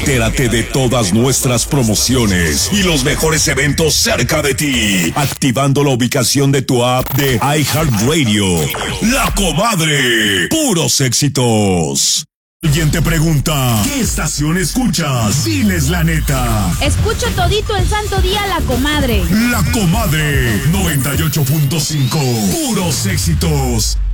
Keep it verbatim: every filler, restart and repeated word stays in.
Entérate de todas nuestras promociones y los mejores eventos cerca de ti, activando la ubicación de tu app de iHeartRadio. La Comadre, puros éxitos. Alguien te pregunta, ¿qué estación escuchas? Diles la neta. Escucho todito el santo día La Comadre. La Comadre, noventa y ocho punto cinco, puros éxitos.